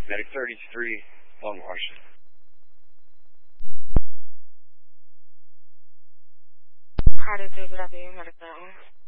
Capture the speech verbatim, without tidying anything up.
Medic thirty-three, on Washington. How did you grab you, Medic that one?